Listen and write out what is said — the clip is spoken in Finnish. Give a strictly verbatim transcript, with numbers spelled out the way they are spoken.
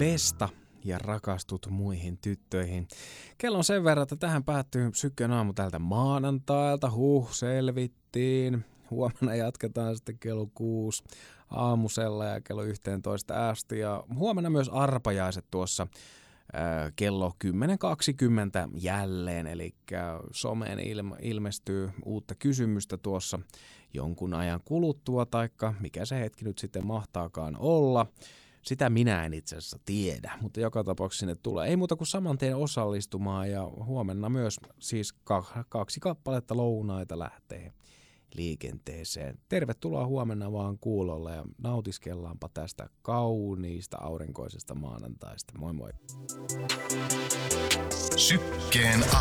Vesta ja rakastut muihin tyttöihin. Kello on sen verran, että tähän päättyy Sykkeen aamu tältä maanantailta. Huh, selvittiin. Huomenna jatketaan sitten kello kuusi aamusella ja kello yhteentoista asti. Ja huomenna myös arpajaiset tuossa ää, kello kymmenen kaksikymmentä jälleen. Eli someen ilme- ilmestyy uutta kysymystä tuossa jonkun ajan kuluttua, taikka mikä se hetki nyt sitten mahtaakaan olla. Sitä minä en itse asiassa tiedä, mutta joka tapauksessa sinne tulee. Ei muuta kuin saman tien osallistumaan ja huomenna myös siis kaksi kappaletta lounaita lähtee liikenteeseen. Tervetuloa huomenna vaan kuulolle ja nautiskellaanpa tästä kauniista aurinkoisesta maanantaista. Moi moi! Sykkeen